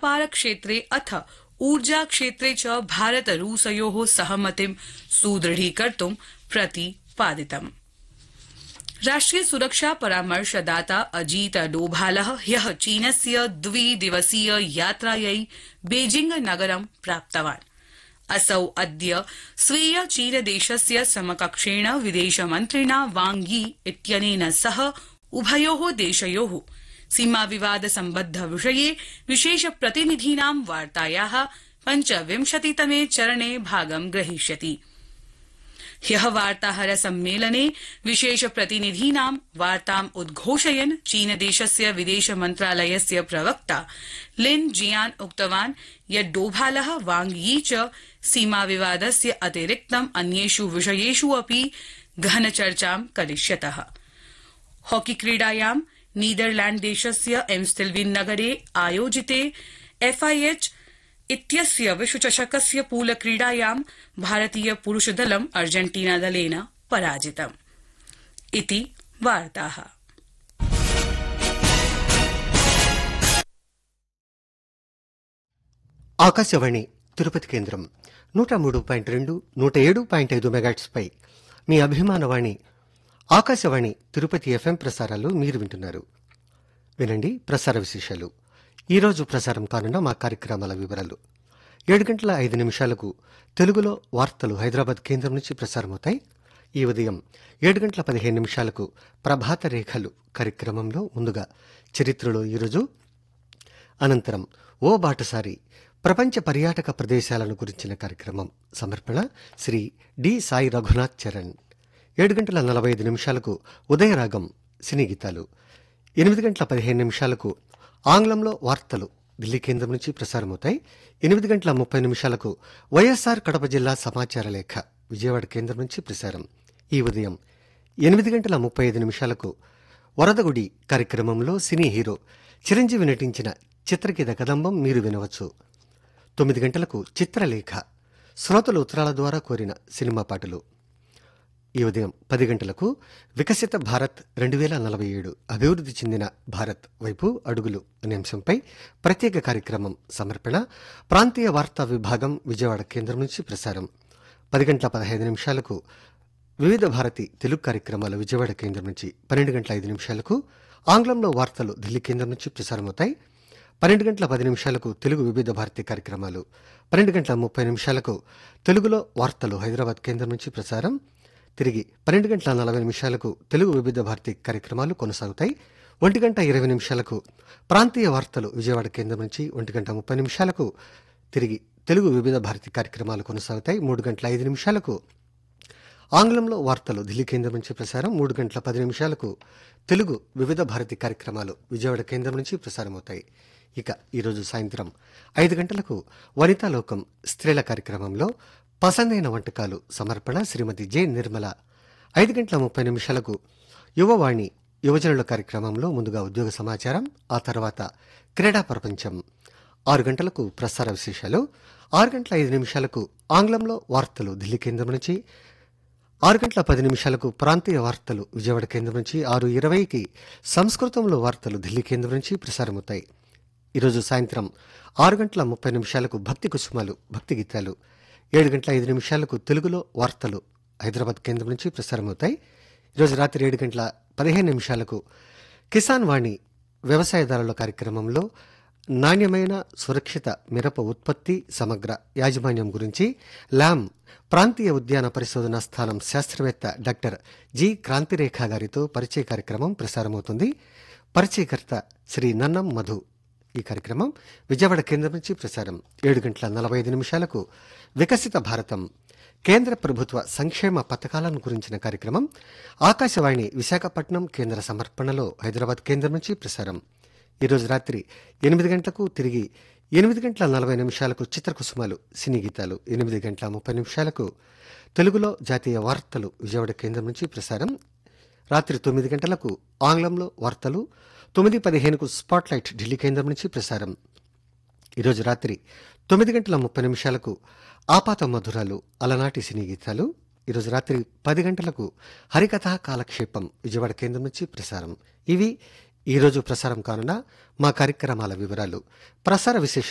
व्यापार क्षेत्रे अथ ऊर्जा क्षेत्रे च भारत रूसयोः सहमतिं सुदृढीकर्तुं प्रतिपादितम्। राष्ट्रिय सुरक्षा परामर्शदाता अजीत डोभालः ह्यः चीनस्य द्विदिवसीय यात्रायै बेजिंग नगरं प्राप्तवान्। असौ अद्य स्वीय चीनदेशस्य समकक्षेण विदेशमन्त्रिणा वांग यी इत्यनेन सह उभयोः देशयोः सीमाविवाद सम्बद्ध विषये विशेष प्रतिनिधीनां वार्तायाः 25तमे चरणे भागं ग्रहीष्यति। ह्यः वार्ताहर सम्मेलने विशेष प्रतिनिधीनां वार्ताम् उद्घोषयन् चीनदेशस्य विदेश मन्त्रालयस्य प्रवक्ता लिन जियान उक्तवान् यत् डोभालः वांग यी च सीमाविवादस्य अतिरिक्तम् अन्येषु विषयेषु अपि गहनचर्चां करिष्यतः। हॉकी क्रीडायां नीदरलैंड देशस्य एम्स्टेल्विन नगरे आयोजिते FIH इत्यस्य विश्वचषकस्य पूल क्रीडायां भारतीय पुरुषदलम् अर्जेन्टीनादलेन पराजितम्। इति वार्ताः। ఆకాశవాణి తిరుపతి కేంద్రం 103.2 107.5 మెగాహెర్ట్జ్ పై మీ అభిమానవాణి ఆకాశవాణి తిరుపతి FM ప్రసారాలు మీరు వింటున్నారు. వినండి ప్రసార విశేషాలు. ఈరోజు ప్రసారం కానున్న మా కార్యక్రమాల వివరాలు. 7:05 తెలుగులో వార్తలు హైదరాబాద్ కేంద్రం నుంచి ప్రసారమవుతాయి. ఈ ఉదయం 7:15 ప్రభాత రేఖలు కార్యక్రమంలో ముందుగా చరిత్రలో ఈరోజు, అనంతరం ఓ బాటసారి ప్రపంచ పర్యాటక ప్రదేశాలను గురించిన కార్యక్రమం సమర్పణ శ్రీ డి సాయి రఘునాథ్ చరణ్. 7:45 ఉదయరాగం సినీ గీతాలు. 8:15 ఆంగ్లంలో వార్తలు ఢిల్లీ కేంద్రం నుంచి ప్రసారమవుతాయి. 8:30 వైఎస్ఆర్ కడప జిల్లా సమాచార లేఖ విజయవాడ కేంద్రం నుంచి ప్రసారం. ఈ ఉదయం 8:35 వరదగుడి కార్యక్రమంలో సినీ హీరో చిరంజీవి నటించిన చిత్రగీత కదంబం మీరు వినవచ్చు. 9 చిత్రలేఖ శ్రోతలు ఉత్తరాల ద్వారా కోరిన సినిమా పాటలు. ఈ ఉదయం 10 వికసిత భారత్ 2047 అభివృద్ధి చెందిన భారత్ వైపు అడుగులు అనే అంశంపై ప్రత్యేక కార్యక్రమం సమర్పణ ప్రాంతీయ వార్తా విభాగం విజయవాడ కేంద్రం నుంచి ప్రసారం. 10:15 వివిధ భారతి తెలుగు కార్యక్రమాలు విజయవాడ కేంద్రం నుంచి. 12:05 ఆంగ్లంలో వార్తలు ఢిల్లీ కేంద్రం నుంచి ప్రసారమవుతాయి. 12:10 తెలుగు వివిధ భారతి కార్యక్రమాలు. 12:30 తెలుగులో వార్తలు హైదరాబాద్ కేంద్రం నుంచి ప్రసారం. తిరిగి 12:40 తెలుగు వివిధ భారతి కార్యక్రమాలు కొనసాగుతాయి. 1:20 ప్రాంతీయ వార్తలు విజయవాడ కేంద్రం నుంచి. 1:30 తిరిగి తెలుగు వివిధ భారతి కార్యక్రమాలు కొనసాగుతాయి. 3:05 ఆంగ్లంలో వార్తలు ఢిల్లీ కేంద్రం నుంచి ప్రసారం. 3:10 తెలుగు వివిధ భారతి కార్యక్రమాలు విజయవాడ కేంద్రం నుంచి ప్రసారమవుతాయి. ఇక ఈరోజు సాయంత్రం 5 గంటలకు వనితాలోకం స్త్రీల కార్యక్రమంలో పసందైన వంటకాలు సమర్పణ శ్రీమతి జె నిర్మల. 5:30 యువవాణి యువజనుల కార్యక్రమంలో ముందుగా ఉద్యోగ సమాచారం, ఆ తర్వాత క్రీడా ప్రపంచం. 6 గంటలకు ప్రసార విశేషాలు. 6:05 ఆంగ్లంలో వార్తలు ఢిల్లీ కేంద్రం నుంచి. 6:10 ప్రాంతీయ వార్తలు విజయవాడ కేంద్రం నుంచి. 6:20 సంస్కృతంలో వార్తలు ఢిల్లీ కేంద్రం నుంచి ప్రసారమవుతాయి. ఈరోజు సాయంత్రం 6:30 భక్తి కుసుమాలు భక్తి గీతాలు. 7:05 తెలుగులో వార్తలు హైదరాబాద్ కేంద్రం నుంచి ప్రసారమవుతాయి. ఈరోజు రాత్రి 7:15 కిసాన్ వాణి వ్యవసాయదారుల కార్యక్రమంలో నాణ్యమైన సురక్షిత మిరప ఉత్పత్తి సమగ్ర యాజమాన్యం గురించి ల్యామ్ ప్రాంతీయ ఉద్యాన పరిశోధనా స్థానం శాస్త్రవేత్త డాక్టర్ జి క్రాంతిరేఖ గారితో పరిచయ కార్యక్రమం ప్రసారమవుతుంది. పరిచయకర్త శ్రీ నన్నం మధు. ఈ కార్యక్రమం విజయవాడ కేంద్రం నుంచి ప్రసారం. 7:45 వికసిత భారతం కేంద్ర ప్రభుత్వ సంక్షేమ పథకాలను గురించిన కార్యక్రమం ఆకాశవాణి విశాఖపట్నం కేంద్ర సమర్పణలో హైదరాబాద్ కేంద్రం నుంచి ప్రసారం. ఈరోజు రాత్రి 8 గంటలకు తిరిగి 8:40 చిత్రకుసుమాలు సినీ గీతాలు. 8:30 తెలుగులో జాతీయ వార్తలు విజయవాడ కేంద్రం నుంచి ప్రసారం. రాత్రి 9 గంటలకు ఆంగ్లంలో వార్తలు. 9:15 స్పాట్లైట్ ఢిల్లీ కేంద్రం నుంచి ప్రసారం. ఈరోజు రాత్రి 9:30 ఆపాత మధురాలు అలనాటి సినీ గీతాలు. ఈరోజు రాత్రి 10 గంటలకు హరికథా కాలక్షేపం విజయవాడ కేంద్రం నుంచి ప్రసారం. ఇవి ఈరోజు ప్రసారం కానున్న మా కార్యక్రమాల వివరాలు. ప్రసార విశేష